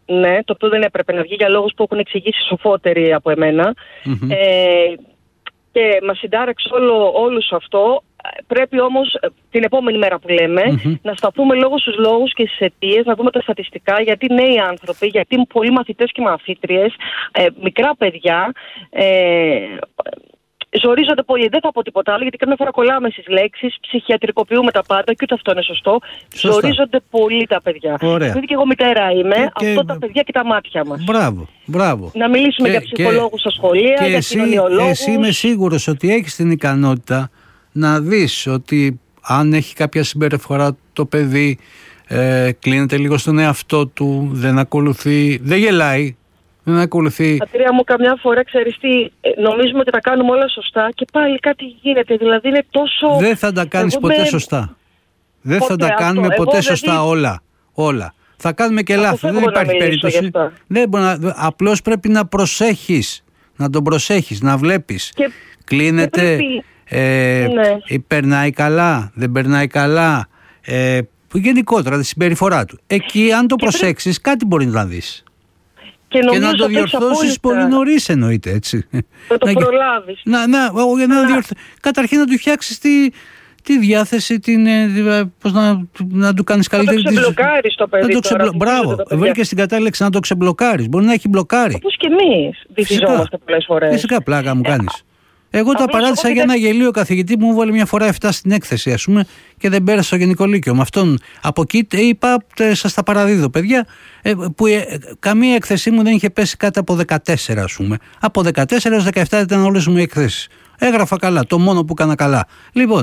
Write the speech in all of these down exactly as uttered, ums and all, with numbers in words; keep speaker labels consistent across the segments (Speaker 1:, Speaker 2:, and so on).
Speaker 1: ναι, το οποίο δεν έπρεπε να βγει για λόγους που έχουν εξηγήσει σοφότεροι από εμένα. Mm-hmm. Ε, και μας συντάραξε όλο, όλους αυτό. Πρέπει όμως την επόμενη μέρα που λέμε mm-hmm. να σταθούμε λόγω στους λόγους και στις αιτίες, να δούμε τα στατιστικά, γιατί νέοι άνθρωποι, γιατί πολλοί μαθητές και μαθήτριες, ε, μικρά παιδιά, ε, ζορίζονται πολύ. Δεν θα πω τίποτα άλλο, γιατί καμιά φορά κολλάμε στις λέξεις, ψυχιατρικοποιούμε τα πάντα και ούτε αυτό είναι σωστό. Σωστά. Ζορίζονται πολύ τα παιδιά. Επειδή και εγώ μητέρα είμαι, και, αυτό και... τα παιδιά και τα μάτια μας.
Speaker 2: Μπράβο, μπράβο.
Speaker 1: Να μιλήσουμε και, για ψυχολόγους στα σχολεία, και για εσύ, κοινωνιολόγους.
Speaker 2: Εσύ είμαι σίγουρος ότι έχεις την ικανότητα να δεις ότι αν έχει κάποια συμπεριφορά το παιδί, ε, κλείνεται λίγο στον εαυτό του, δεν ακολουθεί, δεν γελάει. Δεν ακολουθεί.
Speaker 1: Πατρία μου, καμιά φορά ξέρεις τι, νομίζουμε ότι τα κάνουμε όλα σωστά και πάλι κάτι γίνεται. Δηλαδή είναι τόσο.
Speaker 2: Δεν θα τα κάνεις
Speaker 1: εγώ
Speaker 2: ποτέ
Speaker 1: με...
Speaker 2: σωστά. Δεν
Speaker 1: ποτέ
Speaker 2: θα τα
Speaker 1: αυτό.
Speaker 2: κάνουμε
Speaker 1: εγώ
Speaker 2: ποτέ
Speaker 1: δηλαδή...
Speaker 2: σωστά όλα. Όλα. Θα κάνουμε και λάθη. Δεν υπάρχει περίπτωση. Δεν μπορεί να... Απλώς πρέπει να προσέχεις. Να τον προσέχεις, να βλέπεις. Και... Κλείνεται. Και πρέπει... ε, ναι. Περνάει καλά, δεν περνάει καλά. Ε, γενικότερα τη συμπεριφορά του. Εκεί, αν το προσέξεις, πρέπει... κάτι μπορεί να δεις.
Speaker 1: Και,
Speaker 2: και να το διορθώσεις πολύ νωρίς, εννοείται, έτσι.
Speaker 1: Να το προλάβεις.
Speaker 2: Να, να, να, να διορθ... Καταρχήν να του φτιάξεις τη, τη διάθεση, την, πώς να, να του κάνεις καλύτερη.
Speaker 1: Να το ξεμπλοκάρεις το παιδί.
Speaker 2: Να το ξεμπλο... Μπράβο, βρήκε στην κατάληξη να το ξεμπλοκάρεις. Μπορεί να έχει μπλοκάρει.
Speaker 1: Όπως και εμείς βυθιζόμαστε πολλές φορές.
Speaker 2: Φυσικά, πλάκα μου κάνεις. Εγώ τα παράτησα για ένα γελίο καθηγητή που μου βάλε μια φορά επτά στην έκθεση, ας πούμε, και δεν πέρασα στο Γενικό Λύκειο. Με αυτόν από εκεί είπα, σας τα παραδίδω, παιδιά, που καμία έκθεσή μου δεν είχε πέσει κάτω από δεκατέσσερα, ας πούμε. Από δεκατέσσερα έως δεκαεπτά ήταν όλες μου οι εκθέσεις. Έγραφα καλά, το μόνο που έκανα καλά. Λοιπόν,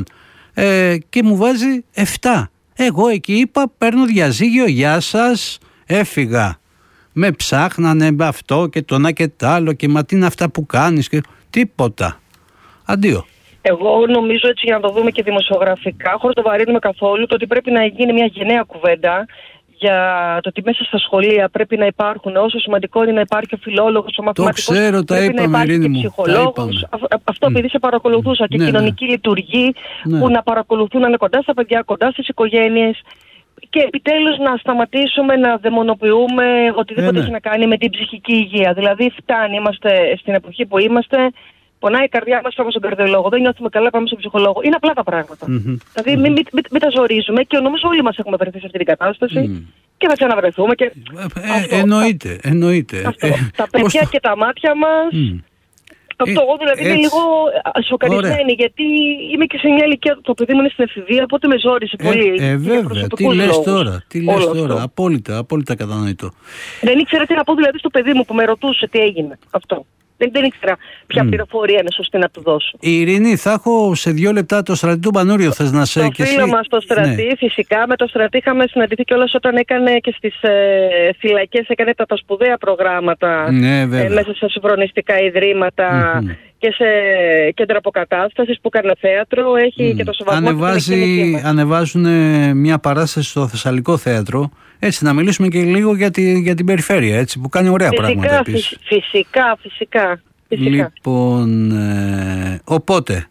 Speaker 2: ε, και μου βάζει επτά. Εγώ εκεί είπα, παίρνω διαζύγιο, γεια σας, έφυγα. Με ψάχνανε αυτό και το ένα και το άλλο και μα τι είναι αυτά που κάνεις και τίποτα. Αντίο.
Speaker 1: Εγώ νομίζω, έτσι για να το δούμε και δημοσιογραφικά, χωρίς να το βαρύνουμε καθόλου, το ότι πρέπει να γίνει μια γενναία κουβέντα για το ότι μέσα στα σχολεία πρέπει να υπάρχουν, όσο σημαντικό είναι να υπάρχει ο φιλόλογος, ο μαθηματικός,
Speaker 2: το ξέρω, τα
Speaker 1: πρέπει
Speaker 2: είπαμε,
Speaker 1: να υπάρχει και
Speaker 2: μου,
Speaker 1: ψυχολόγος. Αυτό επειδή σε παρακολουθούσα mm. και ναι, κοινωνική ναι. λειτουργή ναι. που να παρακολουθούν, να είναι κοντά στα παιδιά, κοντά στις οικογένειες. Και επιτέλους να σταματήσουμε να δαιμονοποιούμε οτιδήποτε ναι, ναι. έχει να κάνει με την ψυχική υγεία. Δηλαδή φτάνει, είμαστε στην εποχή που είμαστε. Πονάει η καρδιά μας, πάμε στον καρδιολόγο. Δεν νιώθουμε καλά, πάμε στον ψυχολόγο. Είναι απλά τα πράγματα. Mm-hmm. Δηλαδή, mm-hmm. μην μη, μη, μη τα ζορίζουμε και νομίζω όλοι μας έχουμε βρεθεί σε αυτή την κατάσταση mm. και θα ξαναβρεθούμε. Και...
Speaker 2: Ε, αυτό, εννοείται, τα... εννοείται.
Speaker 1: Αυτό. Ε, τα παιδιά το... και τα μάτια μας. Mm. Αυτό, εγώ δηλαδή ε, είμαι λίγο σοκαρισμένη, γιατί είμαι και σε μια ηλικία, το παιδί μου είναι στην εφηβεία, οπότε με ζόρισε πολύ.
Speaker 2: Ε, ε βέβαια, τι λες τώρα, τι λες τώρα, απόλυτα, απόλυτα κατανοητό.
Speaker 1: Δεν ήξερα τι να πω δηλαδή στο παιδί μου που με ρωτούσε τι έγινε αυτό. Δεν, δεν ήξερα ποια mm. πληροφορία είναι σωστή να του δώσω.
Speaker 2: Η Ειρήνη, θα έχω σε δύο λεπτά το Στρατή του Πανούριο. Θες να σε
Speaker 1: το φίλο εσύ... μας το Στρατή, ναι. φυσικά. Με το Στρατή είχαμε συναντηθεί κιόλας όταν έκανε και στις ε, φυλακές, έκανε τα, τα σπουδαία προγράμματα
Speaker 2: ναι,
Speaker 1: ε, μέσα σε σοφρονιστικά ιδρύματα mm-hmm. και σε κέντρα αποκατάστασης που έκανε θέατρο. Έχει mm. και το σεβασμό.
Speaker 2: Ανεβάζει, ανεβάζουν μια παράσταση στο Θεσσαλικό Θέατρο. Έτσι, να μιλήσουμε και λίγο για, τη, για την περιφέρεια, έτσι, που κάνει ωραία
Speaker 1: φυσικά,
Speaker 2: πράγματα επίσης.
Speaker 1: Φυσικά, φυσικά, φυσικά.
Speaker 2: Λοιπόν, ε, οπότε,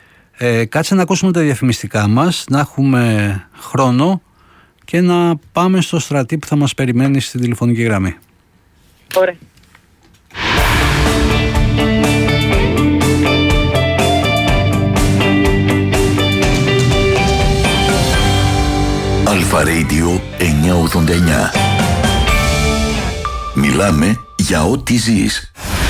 Speaker 2: ε, κάτσε να ακούσουμε τα διαφημιστικά μας, να έχουμε χρόνο και να πάμε στο Στρατή που θα μας περιμένει στην τηλεφωνική γραμμή.
Speaker 1: Ωραία.
Speaker 3: Αλφα Radio εννιακόσια ογδόντα εννιά. Μιλάμε για ό,τι ζεις.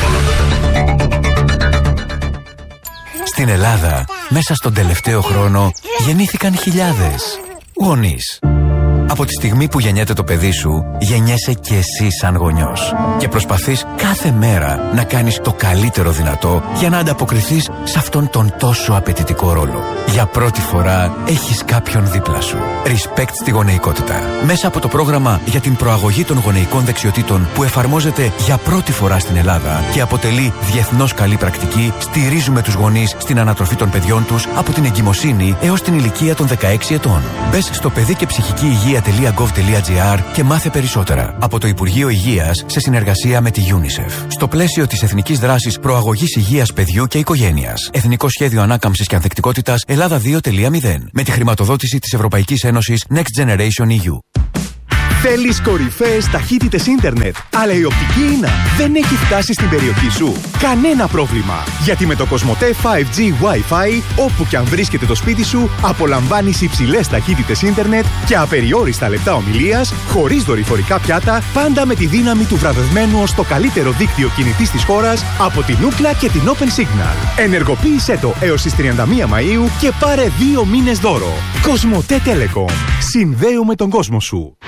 Speaker 4: Στην Ελλάδα, μέσα στον τελευταίο χρόνο, γεννήθηκαν χιλιάδες γονείς. Από τη στιγμή που γεννιέται το παιδί σου, γεννιέσαι και εσύ σαν γονιός. Και προσπαθείς κάθε μέρα να κάνεις το καλύτερο δυνατό για να ανταποκριθείς σε αυτόν τον τόσο απαιτητικό ρόλο. Για πρώτη φορά έχεις κάποιον δίπλα σου. Respect στη γονεϊκότητα. Μέσα από το πρόγραμμα για την προαγωγή των γονεϊκών δεξιοτήτων που εφαρμόζεται για πρώτη φορά στην Ελλάδα και αποτελεί διεθνώς καλή πρακτική, στηρίζουμε τους γονείς στην ανατροφή των παιδιών τους από την εγκυμοσύνη έως την ηλικία των δεκαέξι ετών. Μπες στο παιδί και ψυχική υγεία .gov.gr και μάθε περισσότερα. Από το Υπουργείο Υγείας σε συνεργασία με τη UNICEF. Στο πλαίσιο της Εθνικής Δράσης Προαγωγής Υγείας Παιδιού και Οικογένειας. Εθνικό Σχέδιο Ανάκαμψης και Ανθεκτικότητας Ελλάδα δύο τελεία μηδέν. Με τη χρηματοδότηση της Ευρωπαϊκής Ένωσης Next Generation ι γιου.
Speaker 5: Θέλεις κορυφαίες ταχύτητες ίντερνετ, αλλά η οπτική ίνα δεν έχει φτάσει στην περιοχή σου? Κανένα πρόβλημα, γιατί με το Κοσμοτέ φάιβ τζι Wi-Fi, όπου κι αν βρίσκεται το σπίτι σου, απολαμβάνεις υψηλές ταχύτητες ίντερνετ και απεριόριστα λεπτά ομιλίας, χωρίς δορυφορικά πιάτα, πάντα με τη δύναμη του βραβευμένου ως το καλύτερο δίκτυο κινητής της χώρας από την Ookla και την Open Signal. Ενεργοποίησέ το έως τις τριάντα μία Μαΐου και πάρε δύο μήνες δώρο. Κοσμοτέ Telecom. Συνδέουμε τον κόσμο σου.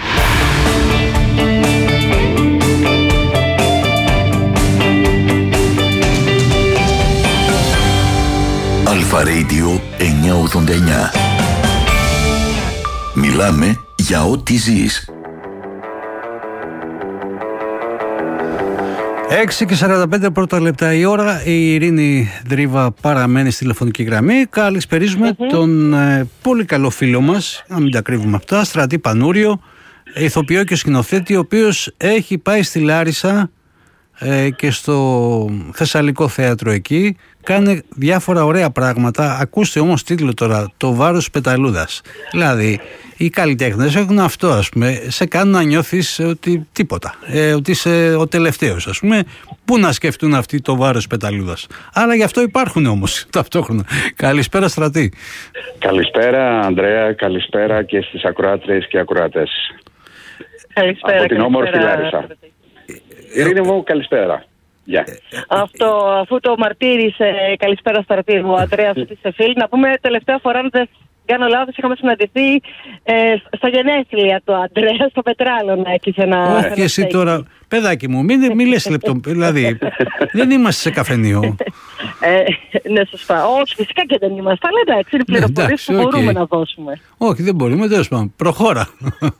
Speaker 3: Αλφα Radio εννιακόσια ογδόντα εννιά. Μιλάμε για ό,τι ζεις.
Speaker 2: έξι και σαράντα πέντε πρώτα λεπτά η ώρα. Η Ειρήνη Δρίβα παραμένει στη τηλεφωνική γραμμή. Καλησπερίζουμε mm-hmm. τον ε, πολύ καλό φίλο μας, να μην τα κρύβουμε αυτά, Στρατή Πανούριο, ηθοποιό και σκηνοθέτη, ο οποίος έχει πάει στη Λάρισα ε, και στο Θεσσαλικό Θέατρο εκεί. Κάνει διάφορα ωραία πράγματα. Ακούστε όμως τίτλο τώρα, το βάρος πεταλούδας. Δηλαδή οι καλλιτέχνες έχουν αυτό, ας πούμε, σε κάνουν να νιώθεις ότι τίποτα, ε, ότι είσαι ο τελευταίος, ας πούμε. Πού να σκεφτούν αυτοί το βάρος πεταλούδας? Αλλά γι' αυτό υπάρχουν όμως ταυτόχρονα. Καλησπέρα, Στρατή.
Speaker 6: Καλησπέρα, Ανδρέα. Καλησπέρα και στις ακροάτριες και ακροατές.
Speaker 1: Καλησπέρα.
Speaker 6: Από την όμορφη Λάρισα. Ειρήνη μου, καλησπέρα. Yeah.
Speaker 1: Αυτό, αφού το μαρτύρησε, καλησπέρα Στρατή μου, ο Ανδρέας Σεφίλ. Να πούμε τελευταία φορά, αν δεν κάνω λάθος, είχαμε συναντηθεί ε, στα γενέθλια του Ανδρέα, στο Πετράλο να έχεις ένα...
Speaker 2: Όχι, και εσύ τώρα, παιδάκι μου, μην, μην λες λεπτό, δηλαδή, δεν είμαστε σε καφενείο.
Speaker 1: Ε, ναι, σωστά. Όχι, φυσικά και δεν είμαστε, αλλά εντάξει, είναι πληροφορίες που μπορούμε okay. να δώσουμε.
Speaker 2: Όχι, δεν μπορούμε, τέλος πάντων. Προχώρα.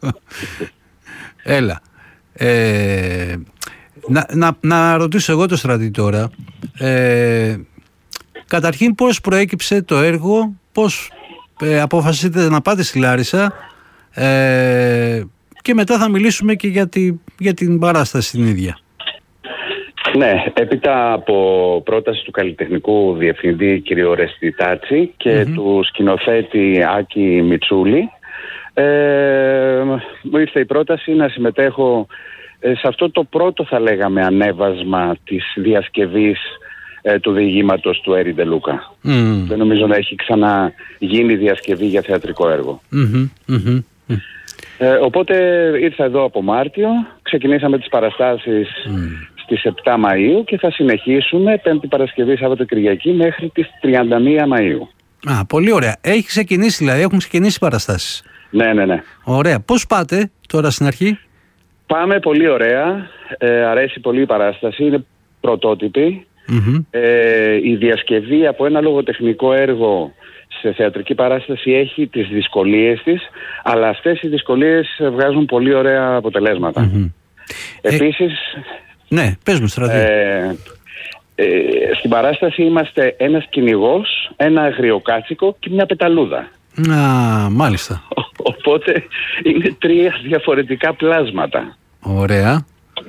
Speaker 2: Έλα. Ε, να, να, να ρωτήσω εγώ το Στρατή τώρα. Ε, καταρχήν, πώς προέκυψε το έργο, πώς ε, αποφασίσετε να πάτε στη Λάρισα, ε, και μετά θα μιλήσουμε και για, τη, για την παράσταση την ίδια.
Speaker 6: Ναι, έπειτα από πρόταση του καλλιτεχνικού διευθυντή κ. Ορέστη Τάτσι και mm-hmm. του σκηνοθέτη Άκη Μιτσούλη, ε, μου ήρθε η πρόταση να συμμετέχω σε αυτό το πρώτο, θα λέγαμε, ανέβασμα της διασκευής ε, του διηγήματος του Έρη Ντε Λούκα. Mm. Δεν νομίζω να έχει ξαναγίνει διασκευή για θεατρικό έργο. Mm-hmm, mm-hmm. Ε, οπότε ήρθα εδώ από Μάρτιο, ξεκινήσαμε τις παραστάσεις mm. στις επτά Μαΐου και θα συνεχίσουμε Πέμπτη Παρασκευή Σάββατο Κυριακή μέχρι τις τριάντα μία Μαΐου.
Speaker 2: Α, πολύ ωραία. Έχει ξεκινήσει, δηλαδή, έχουν ξεκινήσει οι παραστάσεις.
Speaker 6: Ναι, ναι, ναι.
Speaker 2: Ωραία. Πώς πάτε τώρα στην αρχή?
Speaker 6: Πάμε πολύ ωραία. Ε, αρέσει πολύ η παράσταση. Είναι πρωτότυπη. Mm-hmm. Ε, η διασκευή από ένα λογοτεχνικό έργο σε θεατρική παράσταση έχει τις δυσκολίες της, αλλά αυτές οι δυσκολίες βγάζουν πολύ ωραία αποτελέσματα. Mm-hmm. Επίσης... Ε,
Speaker 2: ναι, πες μου, Στρατή.
Speaker 6: Ε, ε, στην παράσταση είμαστε ένας κυνηγός, ένα αγριοκάτσικο και μια πεταλούδα.
Speaker 2: Α, μάλιστα.
Speaker 6: Οπότε είναι τρία διαφορετικά πλάσματα.
Speaker 2: Ωραία.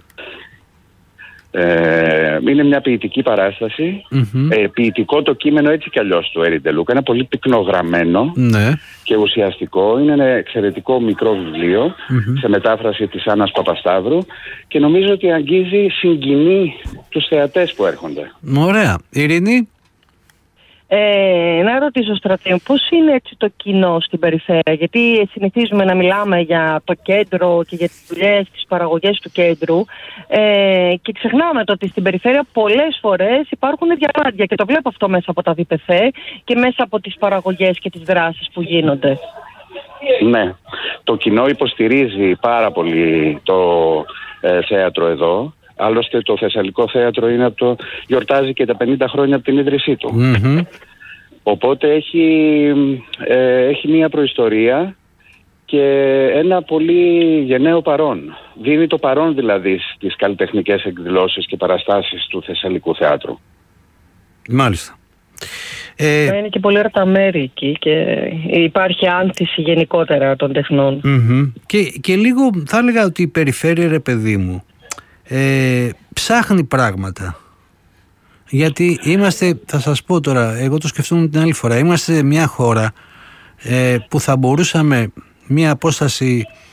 Speaker 6: Ε, είναι μια ποιητική παράσταση. Mm-hmm. Ε, ποιητικό το κείμενο έτσι κι αλλιώς του Έρη Ντε Λούκα. Είναι πολύ πυκνογραμμένο ναι. και ουσιαστικό. Είναι ένα εξαιρετικό μικρό βιβλίο mm-hmm. σε μετάφραση της Άννας Παπασταύρου και νομίζω ότι αγγίζει, συγκινεί τους θεατές που έρχονται.
Speaker 2: Ωραία. Ειρήνη.
Speaker 1: Ε, να ρωτήσω, Στρατή, πώς είναι έτσι το κοινό στην περιφέρεια? Γιατί συνηθίζουμε να μιλάμε για το κέντρο και για τις δουλειές, τις παραγωγές του κέντρου, ε, και ξεχνάμε το ότι στην περιφέρεια πολλές φορές υπάρχουν διαμάντια και το βλέπω αυτό μέσα από τα ΔΠΘ και μέσα από τις παραγωγές και τις δράσεις που γίνονται.
Speaker 6: Ναι, το κοινό υποστηρίζει πάρα πολύ το ε, θέατρο εδώ. Άλλωστε το Θεσσαλικό Θέατρο είναι από το, γιορτάζει και τα πενήντα χρόνια από την ίδρυσή του. Mm-hmm. Οπότε έχει, ε, έχει μια προϊστορία και ένα πολύ γενναίο παρόν. Δίνει το παρόν δηλαδή στις καλλιτεχνικές εκδηλώσεις και παραστάσεις του Θεσσαλικού Θεάτρου.
Speaker 2: Μάλιστα.
Speaker 1: Ε... Είναι και πολύ ωραία τα μέρη εκεί και υπάρχει άνθηση γενικότερα των τεχνών.
Speaker 2: Mm-hmm. Και, και λίγο θα έλεγα ότι η περιφέρεια, ρε παιδί μου, Ε, ψάχνει πράγματα, γιατί είμαστε, θα σας πω τώρα, εγώ το σκεφτόμουν την άλλη φορά, είμαστε μια χώρα ε, που θα μπορούσαμε μια απόσταση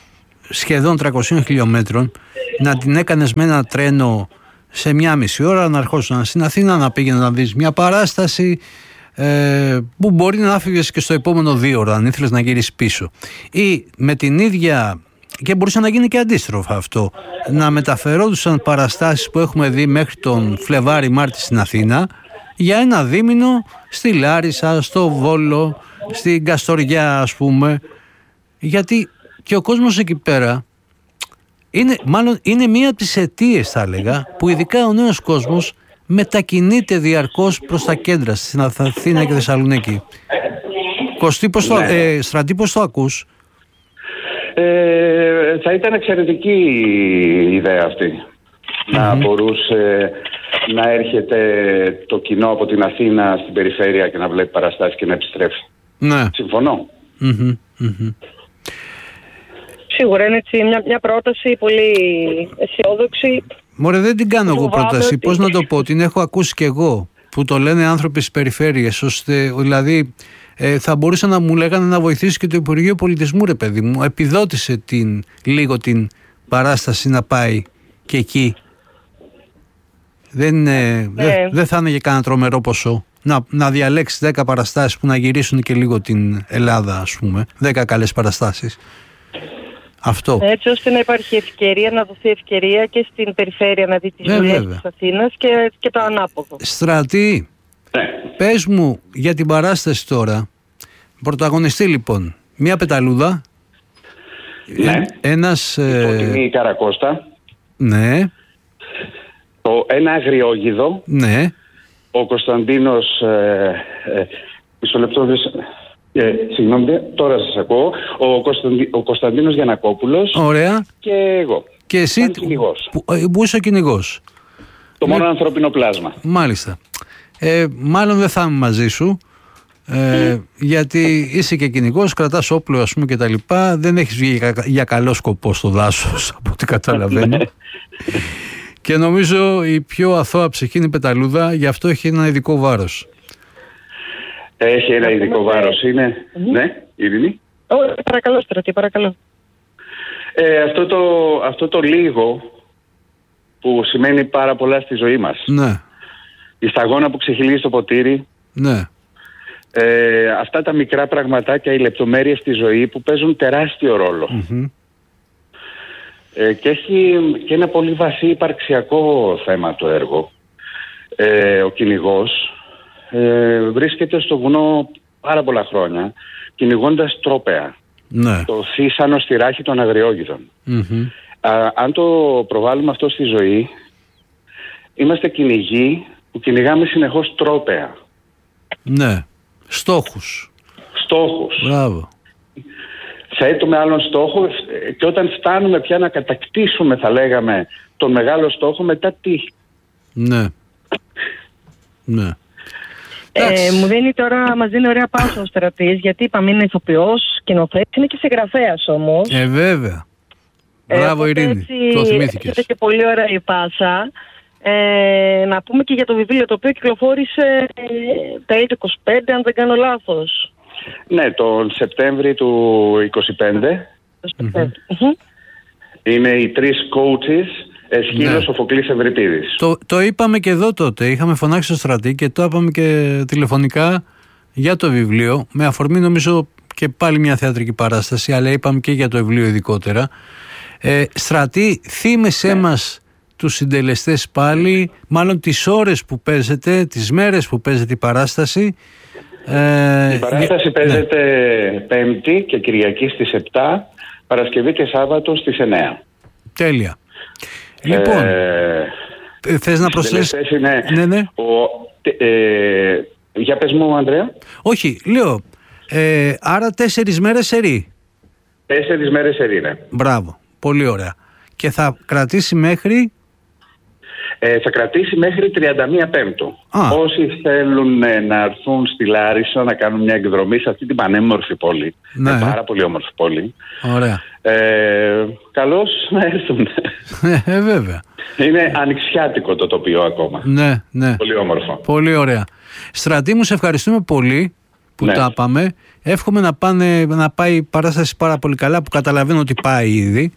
Speaker 2: σχεδόν τριακόσιων χιλιόμετρων, να την έκανες με ένα τρένο σε μια μισή ώρα, να ερχόσουν στην Αθήνα, να πήγαινε να δεις μια παράσταση ε, που μπορεί να άφηγες και στο επόμενο δύο ώρα αν ήθελες να γυρίσεις πίσω, ή με την ίδια, και μπορούσε να γίνει και αντίστροφα αυτό, να μεταφερόντουσαν παραστάσεις που έχουμε δει μέχρι τον Φλεβάρι-Μάρτι στην Αθήνα για ένα δίμηνο στη Λάρισα, στο Βόλο, στην Καστοριά ας πούμε, γιατί και ο κόσμος εκεί πέρα είναι, μάλλον είναι μία από τις αιτίες, θα έλεγα, που ειδικά ο νέος κόσμος μετακινείται διαρκώς προς τα κέντρα, στην Αθήνα και Θεσσαλονίκη. Κωστή, πώς το, ε, Στρατή, πώς το ακούς?
Speaker 6: Ε, θα ήταν εξαιρετική η ιδέα αυτή. Mm-hmm. Να μπορούσε να έρχεται το κοινό από την Αθήνα στην περιφέρεια και να βλέπει παραστάσεις και να επιστρέφει. Ναι. Συμφωνώ.
Speaker 2: Mm-hmm. Mm-hmm.
Speaker 1: Σίγουρα είναι έτσι μια, μια πρόταση πολύ αισιόδοξη.
Speaker 2: Μωρέ, δεν την κάνω εγώ πρόταση. Ότι... Πώς να το πω, την έχω ακούσει κι εγώ. Που το λένε άνθρωποι στις περιφέρειες. Ώστε, δηλαδή, ε, θα μπορούσε να μου λέγανε να βοηθήσει και το Υπουργείο Πολιτισμού, ρε παιδί μου. Επιδότησε την, λίγο την παράσταση να πάει και εκεί. Δεν, ε, ναι. δε, δεν θα είναι για κανένα τρομερό ποσό. Να, να διαλέξει δέκα παραστάσεις που να γυρίσουν και λίγο την Ελλάδα, ας πούμε. δέκα καλές παραστάσεις. Αυτό.
Speaker 1: Έτσι ώστε να υπάρχει ευκαιρία, να δοθεί ευκαιρία και στην περιφέρεια να δει τις
Speaker 2: ε,
Speaker 1: δουλειές της Αθήνας και, και το ανάποδο.
Speaker 2: Στρατή,
Speaker 6: ναι.
Speaker 2: Πες μου για την παράσταση τώρα. Πρωταγωνιστή λοιπόν, μία πεταλούδα.
Speaker 6: Ναι.
Speaker 2: Ε, ένας...
Speaker 6: Υπότιμη ε... Καρακώστα.
Speaker 2: Ναι.
Speaker 6: Το, ένα αγριόγιδο.
Speaker 2: Ναι.
Speaker 6: Ο Κωνσταντίνος... Ε, ε, μισό λεπτό... Ε, συγγνώμη, τώρα σας ακούω. Ο, Κωνσταντι... ο Κωνσταντίνος Γιαννακόπουλος.
Speaker 2: Ωραία.
Speaker 6: Και εγώ.
Speaker 2: Και εσύ που, που είσαι ο κυνηγός.
Speaker 6: Το μόνο ε... ανθρώπινο πλάσμα.
Speaker 2: Μάλιστα. Ε, μάλλον δεν θα είμαι μαζί σου. Ε, mm. Γιατί είσαι και κυνηγός, κρατάς όπλο ας πούμε και τα λοιπά. Δεν έχεις βγει για, για καλό σκοπό στο δάσος από ό,τι καταλαβαίνω. Και νομίζω η πιο αθώα ψυχή είναι η πεταλούδα. Γι' αυτό έχει ένα ειδικό βάρος.
Speaker 6: Έχει ένα ειδικό βάρος, είναι... Mm-hmm. Ναι, Ειρήνη.
Speaker 1: Oh, παρακαλώ, Στρατή, παρακαλώ.
Speaker 6: Ε, αυτό, το, αυτό το λίγο που σημαίνει πάρα πολλά στη ζωή μας.
Speaker 2: Ναι.
Speaker 6: Η σταγόνα που ξεχυλίζει το ποτήρι.
Speaker 2: Ναι.
Speaker 6: Ε, αυτά τα μικρά πραγματάκια, οι λεπτομέρειες στη ζωή που παίζουν τεράστιο ρόλο.
Speaker 2: Mm-hmm.
Speaker 6: Ε, και έχει και ένα πολύ βαθύ υπαρξιακό θέμα το έργο. Ε, ο κυνηγός Ε, βρίσκεται στο βουνό πάρα πολλά χρόνια κυνηγώντας τρόπαια.
Speaker 2: Ναι.
Speaker 6: Το θύσανο στη ράχη των αγριόγιδων.
Speaker 2: Mm-hmm.
Speaker 6: Α, αν το προβάλλουμε αυτό στη ζωή, είμαστε κυνηγοί που κυνηγάμε συνεχώς τρόπαια.
Speaker 2: Ναι. Στόχους.
Speaker 6: Στόχους.
Speaker 2: Μπράβο.
Speaker 6: Θέτουμε άλλον στόχο και όταν φτάνουμε πια να κατακτήσουμε, θα λέγαμε, τον μεγάλο στόχο, μετά τι?
Speaker 2: Ναι. Ναι.
Speaker 1: Ε, μου δίνει τώρα, μας δίνει ωραία πάσα ο Στρατής, γιατί είπαμε είναι ηθοποιός, σκηνοθέτης, είναι και συγγραφέας όμως.
Speaker 2: Ε, βέβαια. Μπράβο ε, Ειρήνη,
Speaker 1: έτσι,
Speaker 2: το θυμήθηκες.
Speaker 1: Έχετε και πολύ ωραία η πάσα. Ε, να πούμε και για το βιβλίο το οποίο κυκλοφόρησε ε, τα είκοσι πέντε, αν δεν κάνω λάθος.
Speaker 6: Ναι, τον Σεπτέμβρη του είκοσι πέντε.
Speaker 1: Mm-hmm. Mm-hmm.
Speaker 6: Είναι οι τρεις coaches. Εσχύλος, ναι. Σοφοκλής, Ευρυπίδης.
Speaker 2: Το, το είπαμε και εδώ τότε. Είχαμε φωνάξει στο Στρατή και το είπαμε και τηλεφωνικά για το βιβλίο. Με αφορμή νομίζω και πάλι μια θεατρική παράσταση, αλλά είπαμε και για το βιβλίο ειδικότερα. Ε, Στρατή, θύμισέ ναι. μας τους συντελεστές πάλι, μάλλον τις ώρες που παίζετε, τις μέρες που παίζετε η παράσταση.
Speaker 6: Ε, η παράσταση για... παίζεται ναι. Πέμπτη και Κυριακή στις επτά, Παρασκευή και Σάββατο στις εννέα.
Speaker 2: Τέλεια. Λοιπόν, ε, θες να προσθέσεις?
Speaker 6: Είναι
Speaker 2: ναι, ναι.
Speaker 6: Ο, ε, για πες μου, Ανδρέα.
Speaker 2: Όχι, λέω, ε, άρα τέσσερις μέρες σερί.
Speaker 6: Τέσσερις μέρες σερί, ναι.
Speaker 2: Μπράβο, πολύ ωραία. Και θα κρατήσει μέχρι...
Speaker 6: Ε, θα κρατήσει μέχρι τριάντα μία Πέμπτου. Α. Όσοι θέλουν ε, να έρθουν στη Λάρισα να κάνουν μια εκδρομή σε αυτή την πανέμορφη πόλη.
Speaker 2: Ναι.
Speaker 6: Είναι πάρα πολύ όμορφη πόλη.
Speaker 2: Ωραία.
Speaker 6: Ε, καλώς να έρθουν.
Speaker 2: Ε, βέβαια.
Speaker 6: Είναι ανοιξιάτικο το τοπίο ακόμα.
Speaker 2: Ναι, ναι.
Speaker 6: Πολύ όμορφο.
Speaker 2: Πολύ ωραία. Στρατή μου, σε ευχαριστούμε πολύ. που
Speaker 6: ναι.
Speaker 2: τα πάμε. Εύχομαι να, πάνε, να πάει η παράσταση πάρα πολύ καλά, που καταλαβαίνω ότι πάει ήδη.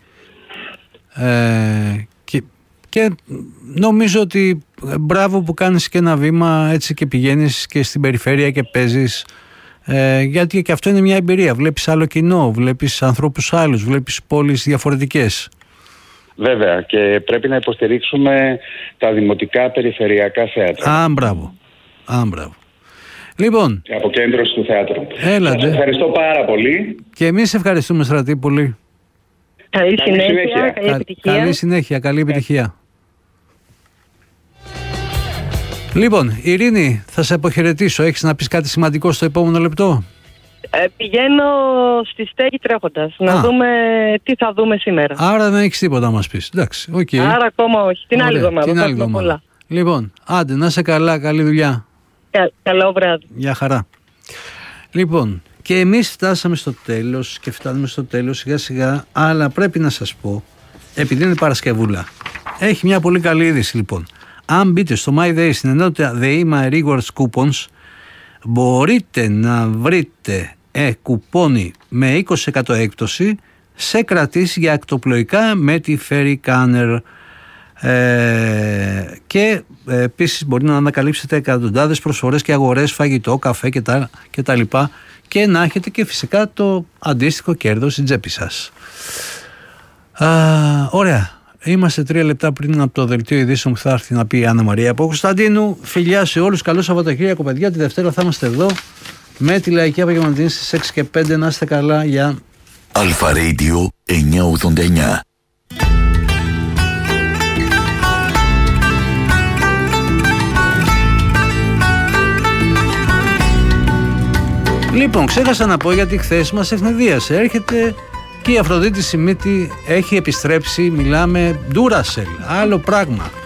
Speaker 2: Ε, και, και νομίζω ότι μπράβο που κάνεις και ένα βήμα έτσι και πηγαίνεις και στην περιφέρεια και παίζεις. Ε, γιατί και αυτό είναι μια εμπειρία. Βλέπεις άλλο κοινό, βλέπεις ανθρώπους άλλους, βλέπεις πόλεις διαφορετικές.
Speaker 6: Βέβαια, και πρέπει να υποστηρίξουμε τα δημοτικά περιφερειακά θέατρα.
Speaker 2: Α, μπράβο. Α, μπράβο. Λοιπόν,
Speaker 6: και αποκέντρωση του θέατρου.
Speaker 2: Έλατε.
Speaker 6: Σας ευχαριστώ πάρα πολύ.
Speaker 2: Και εμείς ευχαριστούμε, Στρατή, πολύ.
Speaker 1: Καλή, καλή συνέχεια,
Speaker 6: συνέχεια,
Speaker 1: καλή επιτυχία.
Speaker 2: Καλή συνέχεια, καλή επιτυχία. Λοιπόν, Ειρήνη, θα σε αποχαιρετήσω. Έχεις να πεις κάτι σημαντικό στο επόμενο λεπτό?
Speaker 1: Ε, πηγαίνω στη στέγη τρέχοντας. Να
Speaker 2: Α.
Speaker 1: δούμε τι θα δούμε σήμερα.
Speaker 2: Άρα δεν έχεις τίποτα να μας πεις. Εντάξει, οκ. Okay.
Speaker 1: Άρα ακόμα όχι. Την άλλη
Speaker 2: Ωραία,
Speaker 1: εβδομάδα.
Speaker 2: την άλλη εβδομάδα. Λοιπόν, άντε, να είσαι καλά, καλή δουλειά.
Speaker 1: Κα, καλό βράδυ.
Speaker 2: Γεια χαρά. Λοιπόν, και εμείς φτάσαμε στο τέλος και φτάνουμε στο τέλος σιγά σιγά, αλλά πρέπει να σας πω, επειδή είναι Παρασκευούλα, έχει μια πολύ καλή είδηση λοιπόν. Αν μπείτε στο MyDay στην ενότητα The My Rewards Coupons, μπορείτε να βρείτε ε, κουπόνι με είκοσι τοις εκατό έκπτωση σε κρατήσεις για ακτοπλοϊκά με τη Ferry Canner. Ε, και ε, επίσης μπορεί να ανακαλύψετε εκατοντάδες προσφορές και αγορές, φαγητό, καφέ και τα, και τα λοιπά, και να έχετε και φυσικά το αντίστοιχο κέρδος στην τσέπη σας. Α, ωραία. Είμαστε τρία λεπτά πριν από το δελτίο ειδήσεων που θα έρθει να πει η Άννα Μαρία από Κωνσταντίνου. Φιλιά σε όλους, καλό Σαββατοκύριακο παιδιά. Τη Δευτέρα θα είμαστε εδώ με τη Λαϊκή Απογευματινή στις έξι και πέντε. Να είστε καλά, γεια.
Speaker 3: Αλφα Radio εννιακόσια ογδόντα εννιά.
Speaker 2: Λοιπόν, ξέχασα να πω γιατί χθες μας ευνηδίασε. Έρχεται και η Αφροδίτη Σιμίτη, έχει επιστρέψει, μιλάμε Duracell, άλλο πράγμα.